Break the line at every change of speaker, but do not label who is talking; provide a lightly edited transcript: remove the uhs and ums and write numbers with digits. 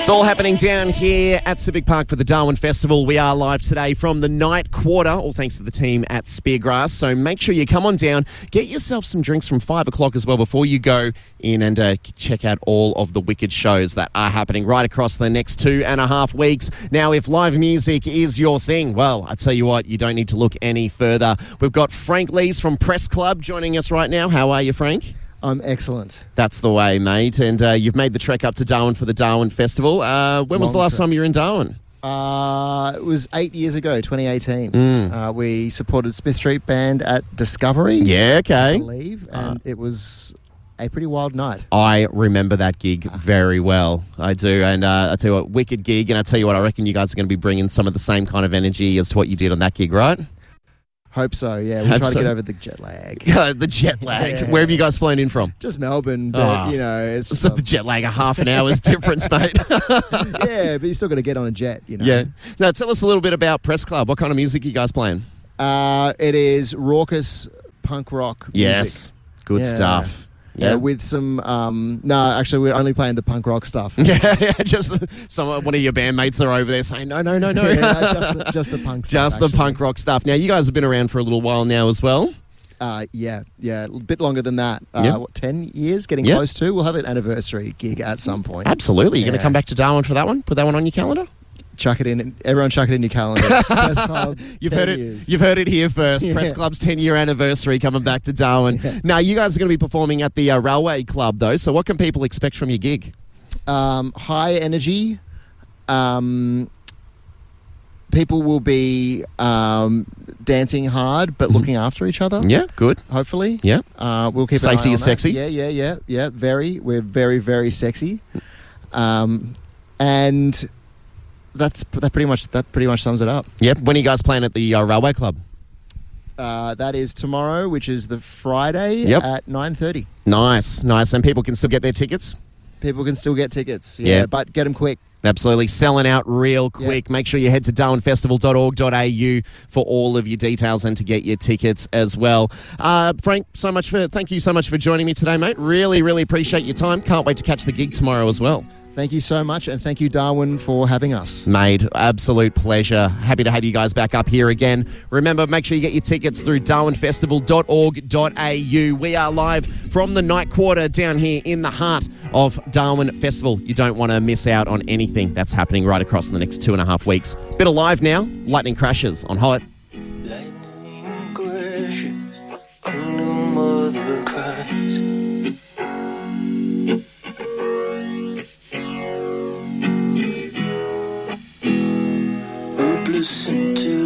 It's all happening down here at Civic Park for the Darwin Festival. We are live today from the night quarter, all thanks to the team at Speargrass. So make sure you come on down, get yourself some drinks from 5 o'clock as well before you go in and check out all of the wicked shows that are happening right across the next 2.5 weeks. Now, if live music is your thing, well, I tell you what, you don't need to look any further. We've got Frank Lees from Press Club joining us right now. How are you, Frank?
I'm excellent.
That's the way, mate. And you've made the trek up to Darwin for the Darwin Festival. When was the last time you were in Darwin?
It was 8 years ago, 2018. We supported Smith Street Band at Discovery.
Yeah, okay.
I believe. And it was a pretty wild night.
I remember that gig very well. I do. And I tell you what, wicked gig. And I tell you what, I reckon you guys are going to be bringing some of the same kind of energy as to what you did on that gig, right?
Hope so, yeah. We'll try to get over the jet lag.
The jet lag. Yeah. Where have you guys flown in from?
Just Melbourne, but, it's just...
So the jet lag, a half an hour's difference, mate.
Yeah, but you still got to get on a jet,
Yeah. Now, tell us a little bit about Press Club. What kind of music are you guys playing?
It is raucous punk rock music.
Yes. Good stuff.
Yeah, with some... actually, we're only playing the punk rock stuff.
Yeah, just one of your bandmates are over there saying, no.
Yeah, just the punk stuff.
Just the punk rock stuff. Now, you guys have been around for a little while now as well.
Yeah, a bit longer than that. 10 years, getting
Yep.
close to. We'll have an anniversary gig at some point.
Absolutely. You're going to come back to Darwin for that one? Put that one on your calendar?
Chuck it in. Everyone chuck it in your calendars. Press Club,
You've heard it here first.
Yeah.
Press Club's 10-year anniversary coming back to Darwin.
Yeah.
Now, you guys are going to be performing at the Railway Club, though. So what can people expect from your gig?
High energy. People will be dancing hard, but looking after each other.
Yeah, good.
Hopefully.
Yeah.
We'll keep
Safety
an eye on
is sexy.
That. Yeah. We're very, very sexy. And that pretty much sums it up.
Yep. When are you guys playing at the Railway Club?
That is tomorrow, which is the Friday at 9:30.
Nice. And people can still get their tickets?
People can still get tickets.
Yeah.
But get them quick.
Absolutely. Selling out real quick. Make sure you head to darwinfestival.org.au for all of your details and to get your tickets as well. Frank, thank you so much for joining me today, mate. Really, really appreciate your time. Can't wait to catch the gig tomorrow as well.
Thank you so much, and thank you, Darwin, for having us.
Mate, absolute pleasure. Happy to have you guys back up here again. Remember, make sure you get your tickets through darwinfestival.org.au. We are live from the night quarter down here in the heart of Darwin Festival. You don't want to miss out on anything that's happening right across the next 2.5 weeks. Bit of live now, Lightning Crashes on Hot.
Lightning crashes, a new mother cries. Listen to